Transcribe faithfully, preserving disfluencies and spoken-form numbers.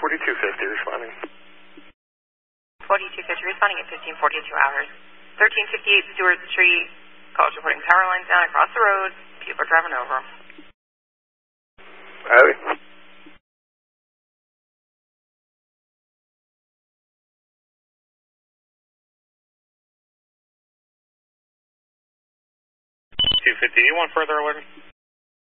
forty-two fifty responding. forty-two fifty responding at fifteen forty-two hours. thirteen fifty-eight Stewart Street. Calls reporting power lines down across the road. People are driving over. Riley? two fifty, you want further alert?